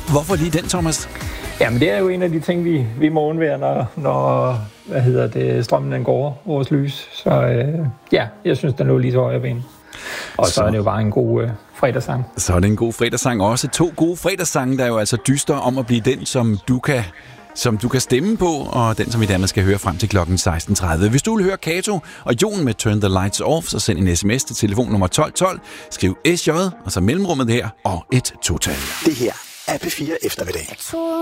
Hvorfor lige den, Thomas? Jamen, det er jo en af de ting, vi må undvære, når strømmen den går, vores lys. Så jeg synes, den lå lige til højre ben. Og så er det jo bare en god fredagssang. Så er det en god fredagssang også. 2 gode fredagssange, der er jo altså dyster om at blive den, som du kan stemme på, og den, som vi dermed skal høre frem til klokken 16.30. Hvis du vil høre Kato og Jon med Turn the Lights Off, så send en sms til telefon nummer 1212. Skriv SJ, og så mellemrummet her, og et 2-tal. Det her er P4 Eftermiddag.